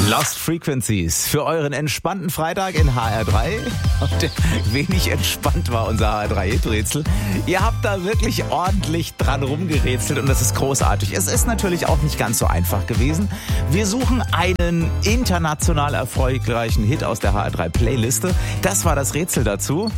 Lost Frequencies für euren entspannten Freitag in HR3. Und wenig entspannt war unser HR3-Rätsel. Ihr habt da wirklich ordentlich dran rumgerätselt und das ist großartig. Es ist natürlich auch nicht ganz so einfach gewesen. Wir suchen einen international erfolgreichen Hit aus der HR3-Playliste. Das war das Rätsel dazu.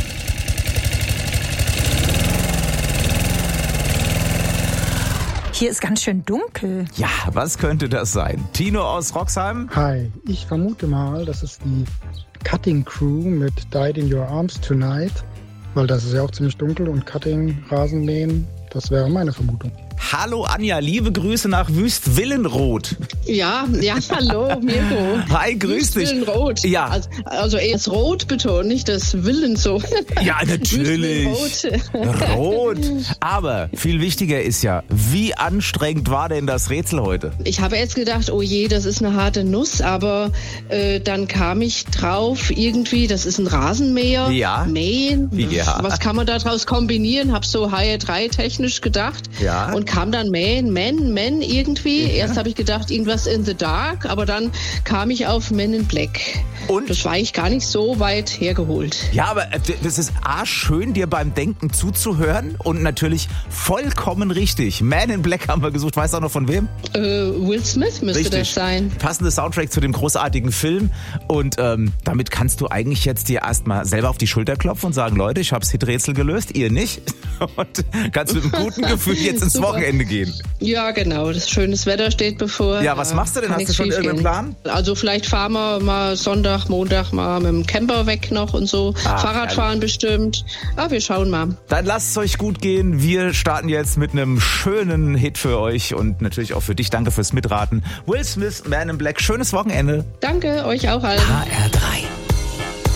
Hier ist ganz schön dunkel. Ja, was könnte das sein? Tino aus Roxheim? Hi, ich vermute mal, das ist die Cutting Crew mit Died in Your Arms Tonight, weil das ist ja auch ziemlich dunkel und Cutting, Rasenmähen, das wäre meine Vermutung. Hallo Anja, liebe Grüße nach Wüst-Willenroth. Ja, hallo Mirko. Hi, grüß dich. Wüst-Willenroth. Ja. Also eher das Rot betont, nicht das Willen so. Ja, natürlich. Rot. Aber viel wichtiger ist ja, wie anstrengend war denn das Rätsel heute? Ich habe jetzt gedacht, oh je, das ist eine harte Nuss, aber dann kam ich drauf, irgendwie, das ist ein Rasenmäher. Ja. Mähen. Ja. Was kann man daraus kombinieren? Hab so HR3 technisch gedacht. Ja. Und kam dann Men irgendwie. Ja. Erst habe ich gedacht, irgendwas in the dark, aber dann kam ich auf Men in Black. Und? Das war eigentlich gar nicht so weit hergeholt. Ja, aber das ist schön, dir beim Denken zuzuhören und natürlich vollkommen richtig. Man in Black haben wir gesucht, weißt du auch noch von wem? Will Smith müsste richtig. Das sein. Passende Soundtrack zu dem großartigen Film und damit kannst du eigentlich jetzt dir erstmal selber auf die Schulter klopfen und sagen, Leute, ich hab's Hiträtsel gelöst, ihr nicht. Und kannst mit einem guten Gefühl jetzt ins Wochenende gehen. Ja, genau. Das schönes Wetter steht bevor. Ja, was machst du denn? Hast du schon irgendeinen Plan? Also vielleicht fahren wir mal Sonntag, Montag mal mit dem Camper weg noch und so. Fahrradfahren bestimmt. Aber wir schauen mal. Dann lasst es euch gut gehen. Wir starten jetzt mit einem schönen Hit für euch und natürlich auch für dich. Danke fürs Mitraten. Will Smith, Man in Black. Schönes Wochenende. Danke, euch auch allen. HR3.